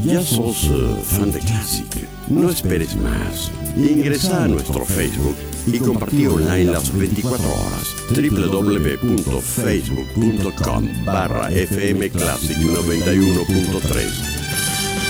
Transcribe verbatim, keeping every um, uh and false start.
¿Ya sos uh, fan de Classic? No esperes más. Ingresa a nuestro Facebook y compartí online las veinticuatro horas. doble u doble u doble u punto facebook punto com barra f m classic noventa y uno punto tres.